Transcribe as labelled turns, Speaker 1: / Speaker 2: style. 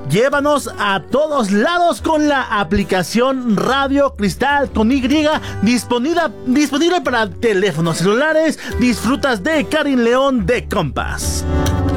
Speaker 1: Llévanos a todos lados con la aplicación Radio Cristal con Y, disponible para teléfonos celulares. Disfrutas de Karin León de Compass.